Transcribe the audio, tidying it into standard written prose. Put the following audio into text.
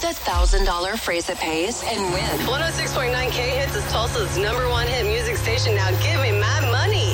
the $1,000 phrase that pays and win. 106.9 K Hits is Tulsa's #1 hit music station. Now give me my money.